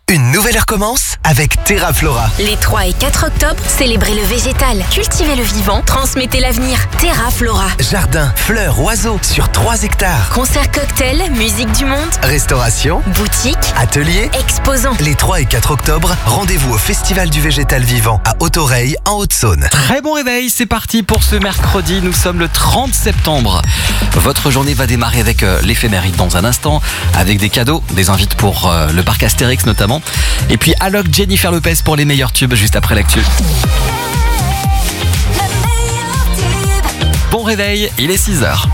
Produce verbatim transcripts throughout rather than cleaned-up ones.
Une nouvelle heure commence avec Terraflora. Les trois et quatre octobre, célébrez le végétal, cultivez le vivant, transmettez l'avenir. Terraflora. Jardin, fleurs, oiseaux sur trois hectares. Concert cocktail, musique du monde, Restauration, boutique, atelier. exposants. Les trois et quatre octobre, rendez-vous au Festival du végétal vivant à Haute-Oreille en Haute-Saône. Très bon réveil, c'est parti pour ce mercredi, nous sommes le trente septembre. Votre journée va démarrer avec euh, l'éphéméride dans un instant, avec des cadeaux, des invites pour euh, le parc Astérix notamment. Et puis alloc Jennifer Lopez pour les meilleurs tubes juste après l'actu. Bon réveil, il est six heures.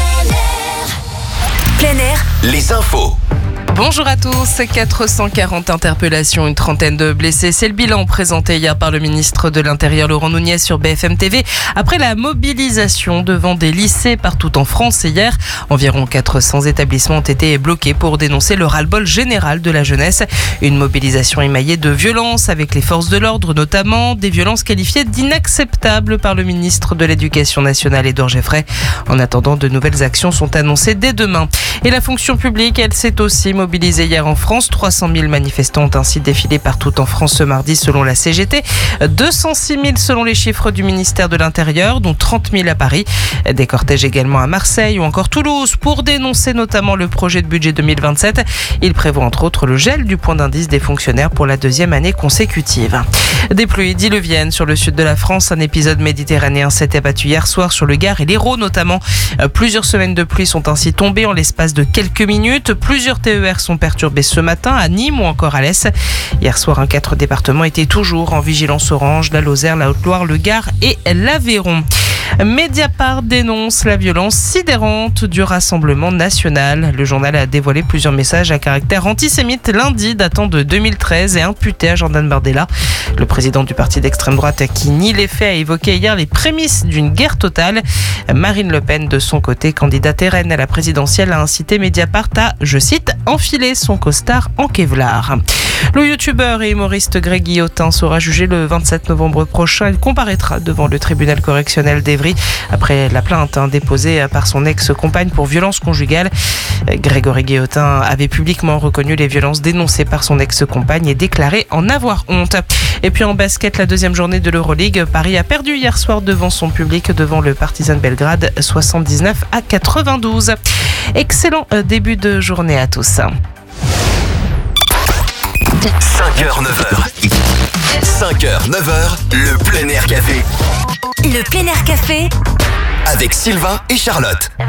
Plein air. Les infos. Bonjour à tous, quatre cent quarante interpellations, une trentaine de blessés. C'est le bilan présenté hier par le ministre de l'Intérieur Laurent Nunez sur B F M T V après la mobilisation devant des lycées partout en France. Et hier, environ quatre cents établissements ont été bloqués pour dénoncer le ras-le-bol général de la jeunesse. Une mobilisation émaillée de violences avec les forces de l'ordre, notamment des violences qualifiées d'inacceptables par le ministre de l'Éducation nationale Édouard Geoffrey. En attendant, de nouvelles actions sont annoncées dès demain. Et la fonction publique, elle s'est aussi mobilisée Mobilisés hier en France. trois cent mille manifestants ont ainsi défilé partout en France ce mardi selon la C G T. deux cent six mille selon les chiffres du ministère de l'Intérieur, dont trente mille à Paris. Des cortèges également à Marseille ou encore Toulouse pour dénoncer notamment le projet de budget deux mille vingt-sept. Il prévoit entre autres le gel du point d'indice des fonctionnaires pour la deuxième année consécutive. Des pluies diluviennes sur le sud de la France. Un épisode méditerranéen s'est abattu hier soir sur le Gard et l'Hérault notamment. Plusieurs semaines de pluie sont ainsi tombées en l'espace de quelques minutes. Plusieurs T E R sont perturbés ce matin à Nîmes ou encore à l'Est. Hier soir, un quatre départements étaient toujours en vigilance orange, la Lozère, la Haute-Loire, le Gard et l'Aveyron. Mediapart dénonce la violence sidérante du Rassemblement national. Le journal a dévoilé plusieurs messages à caractère antisémite lundi datant de deux mille treize et imputés à Jordan Bardella. Le président du parti d'extrême droite qui nie les faits a évoqué hier les prémices d'une guerre totale. Marine Le Pen, de son côté, candidate R N à la présidentielle, a incité Mediapart à, je cite, enfiler son costard en Kevlar. Le youtubeur et humoriste Greg Guillotin sera jugé le vingt-sept novembre prochain. Il comparaîtra devant le tribunal correctionnel d'Evry après la plainte hein, déposée par son ex-compagne pour violence conjugale. Grégory Guillotin avait publiquement reconnu les violences dénoncées par son ex-compagne et déclaré en avoir honte. Et puis en basket, la deuxième journée de l'Euroleague, Paris a perdu hier soir devant son public, devant le Partizan Belgrade, soixante-dix-neuf à quatre-vingt-douze. Excellent début de journée à tous. cinq heures neuf heures. cinq heures neuf heures, le plein air café. Le plein air café Avec Sylvain et Charlotte.